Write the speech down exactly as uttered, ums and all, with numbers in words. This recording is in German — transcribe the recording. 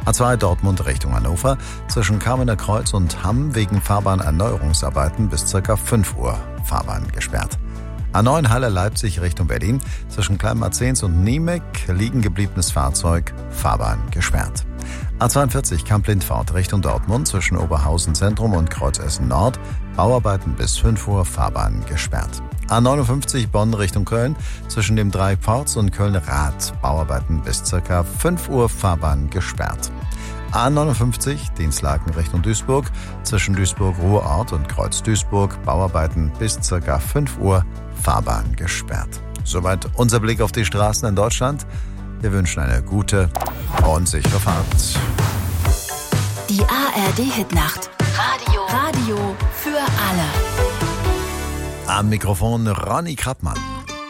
A zwei Dortmund Richtung Hannover, zwischen Kamener Kreuz und Hamm wegen Fahrbahnerneuerungsarbeiten bis ca. fünf Uhr Fahrbahn gesperrt. A neun Halle Leipzig Richtung Berlin, zwischen Kleinmarzens und Niemek liegen gebliebenes Fahrzeug, Fahrbahn gesperrt. A zweiundvierzig Kamp-Lindfort Richtung Dortmund, zwischen Oberhausen Zentrum und Kreuzessen Nord, Bauarbeiten bis fünf Uhr, Fahrbahn gesperrt. A neunundfünfzig Bonn Richtung Köln, zwischen dem Dreieck-Pforz und Köln-Rath, Bauarbeiten bis ca. fünf Uhr, Fahrbahn gesperrt. A neunundfünfzig Dienstlaken Richtung Duisburg, zwischen Duisburg-Ruhrort und Kreuz-Duisburg, Bauarbeiten bis ca. fünf Uhr, Fahrbahn gesperrt. Soweit unser Blick auf die Straßen in Deutschland. Wir wünschen eine gute und sichere Fahrt. Die A R D-Hitnacht. Radio. Radio für alle. Am Mikrofon Ronny Krappmann.